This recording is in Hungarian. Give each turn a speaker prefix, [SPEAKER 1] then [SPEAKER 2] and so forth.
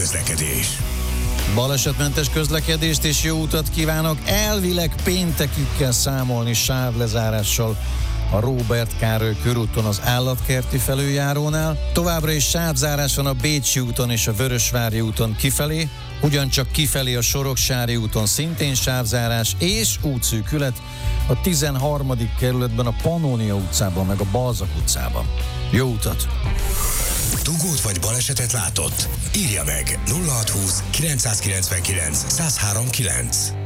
[SPEAKER 1] közlekedés.
[SPEAKER 2] Balesetmentes közlekedést és jó utat kívánok. Elvileg péntekig kell számolni sávlezárással a Róbert Károly körúton az Állatkerti felüljárónál. Továbbra is sávzárás van a Bécsi úton és a Vörösvári úton kifelé, ugyancsak kifelé a Soroksári úton szintén sávzárás és útszűkület a 13. kerületben a Pannónia utcában meg a Balzak utcában. Jó utat!
[SPEAKER 1] Dugót vagy balesetet látott? Írja meg 0620 999 1039.